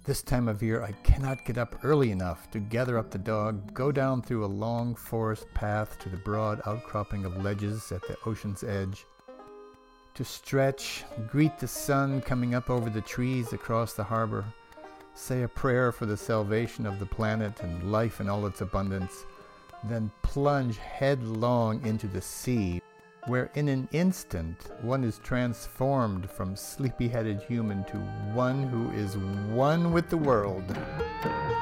This time of year, I cannot get up early enough to gather up the dog, go down through a long forest path to the broad outcropping of ledges at the ocean's edge, to stretch, greet the sun coming up over the trees across the harbor, say a prayer for the salvation of the planet and life in all its abundance, then plunge headlong into the sea, where in an instant one is transformed from sleepy-headed human to one who is one with the world.